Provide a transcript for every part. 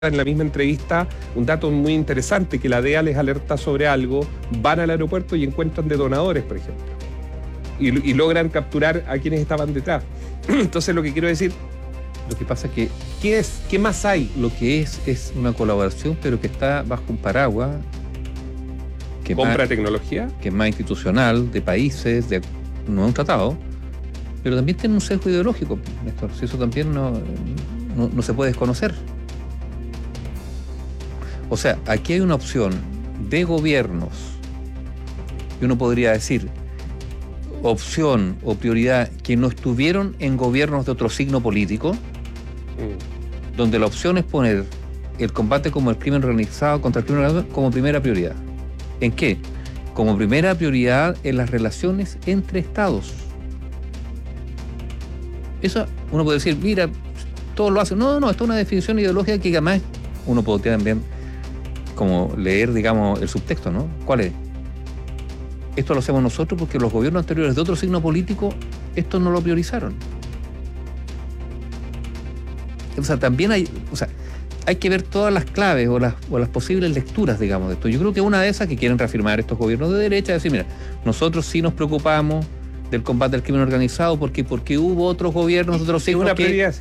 en la misma entrevista un dato muy interesante, que la DEA les alerta sobre algo, van al aeropuerto y encuentran detonadores, por ejemplo, y logran capturar a quienes estaban detrás. Entonces lo que quiero decir, lo que pasa es que ¿qué más hay? lo que es una colaboración, pero que está bajo un paraguas que ¿Compra tecnología? Que es más institucional, de países, no es un tratado, pero también tiene un sesgo ideológico, Néstor. Si eso también no se puede desconocer. O sea, aquí hay una opción de gobiernos, y uno podría decir, opción o prioridad que no estuvieron en gobiernos de otro signo político, donde la opción es poner el combate como el crimen organizado contra el crimen organizado como primera prioridad. ¿En qué? Como primera prioridad en las relaciones entre estados. Eso uno puede decir, mira, todos lo hacen. No, esto es una definición ideológica que además uno puede también como leer, digamos, el subtexto, ¿no? ¿Cuál es? Esto lo hacemos nosotros porque los gobiernos anteriores de otro signo político esto no lo priorizaron. O sea, también hay que ver todas las claves o las posibles lecturas, digamos, de esto. Yo creo que una de esas que quieren reafirmar estos gobiernos de derecha es decir, mira, nosotros sí nos preocupamos del combate al crimen organizado porque hubo otros gobiernos de otros signos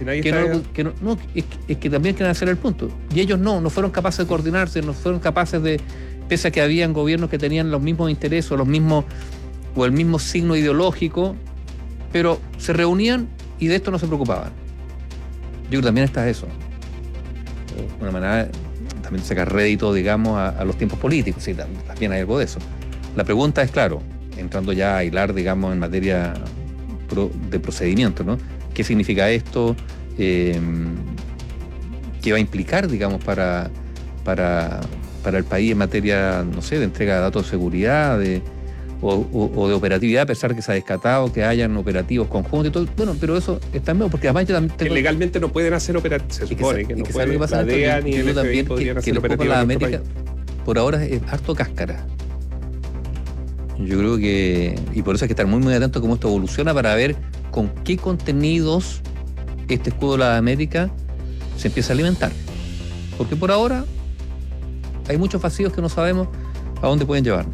que también quieren hacer el punto. Y ellos no fueron capaces de coordinarse, no fueron capaces de, pese a que habían gobiernos que tenían los mismos intereses o el mismo signo ideológico, pero se reunían y de esto no se preocupaban. Yo creo que también está eso. De una manera también sacar rédito, digamos, a los tiempos políticos. Sí, también hay algo de eso. La pregunta es, claro, entrando ya a hilar, digamos, en materia de procedimiento, ¿no? ¿Qué significa esto? ¿Qué va a implicar, digamos, para el país en materia, no sé, de entrega de datos de seguridad o de operatividad, a pesar que se ha descartado que hayan operativos conjuntos y todo? Bueno, pero eso está bien, porque además yo también que legalmente no pueden hacer operativos, se supone que no puede, la DEA ni el FBI podrían hacer operativos en nuestro país. Por ahora es harto cáscara. Yo creo que, y por eso hay que estar muy muy atento a cómo esto evoluciona para ver con qué contenidos este escudo de la América se empieza a alimentar. Porque por ahora hay muchos vacíos que no sabemos a dónde pueden llevarnos.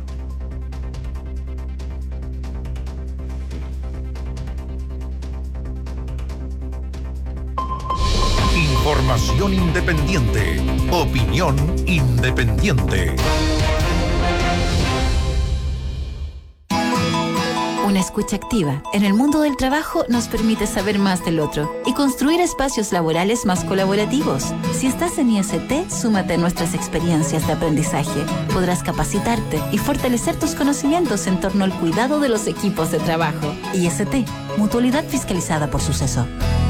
Información independiente. Opinión independiente. Una escucha activa en el mundo del trabajo nos permite saber más del otro y construir espacios laborales más colaborativos. Si estás en IST, súmate a nuestras experiencias de aprendizaje. Podrás capacitarte y fortalecer tus conocimientos en torno al cuidado de los equipos de trabajo. IST, Mutualidad Fiscalizada por Suceso.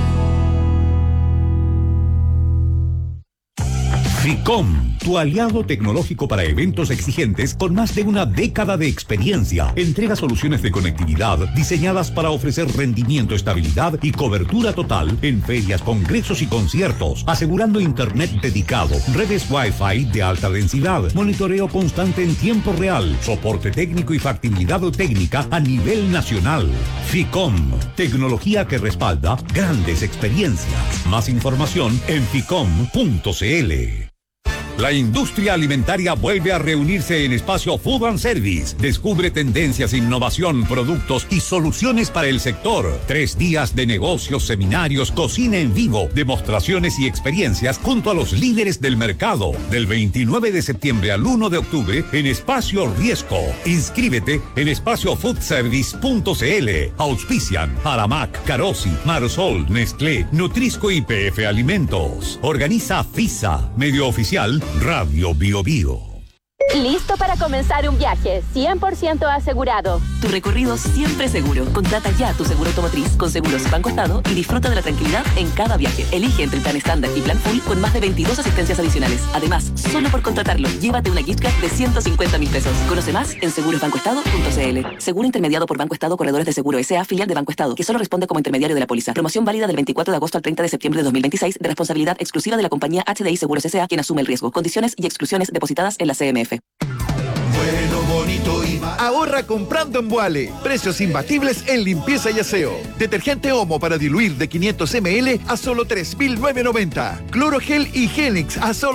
FICOM, tu aliado tecnológico para eventos exigentes con más de una década de experiencia. Entrega soluciones de conectividad diseñadas para ofrecer rendimiento, estabilidad y cobertura total en ferias, congresos y conciertos, asegurando internet dedicado, redes Wi-Fi de alta densidad, monitoreo constante en tiempo real, soporte técnico y factibilidad técnica a nivel nacional. FICOM, tecnología que respalda grandes experiencias. Más información en ficom.cl. La industria alimentaria vuelve a reunirse en Espacio Food and Service. Descubre tendencias, innovación, productos y soluciones para el sector. 3 días de negocios, seminarios, cocina en vivo, demostraciones y experiencias junto a los líderes del mercado. Del 29 de septiembre al 1 de octubre en Espacio Riesco. Inscríbete en espaciofoodservice.cl. Auspician Aramac, Carosi, Marsol, Nestlé, Nutrisco y PF Alimentos. Organiza FISA, medio oficial Radio Bio Bio. Listo para comenzar un viaje 100% asegurado. Tu recorrido siempre seguro. Contrata ya tu seguro automotriz con Seguros Banco Estado y disfruta de la tranquilidad en cada viaje. Elige entre plan estándar y plan full con más de 22 asistencias adicionales. Además, solo por contratarlo, llévate una gift card de 150.000 pesos. Conoce más en segurosbancoestado.cl. Seguro intermediado por Banco Estado, Corredores de Seguro S.A., filial de Banco Estado, que solo responde como intermediario de la póliza. Promoción válida del 24 de agosto al 30 de septiembre de 2026, de responsabilidad exclusiva de la compañía HDI Seguros S.A., quien asume el riesgo. Condiciones y exclusiones depositadas en la CMF. Bueno, bonito y más. Ahorra comprando en Vuale. Precios imbatibles en limpieza y aseo. Detergente Omo para diluir de 500 ml a solo 3.990. Cloro Gel y Genix a solo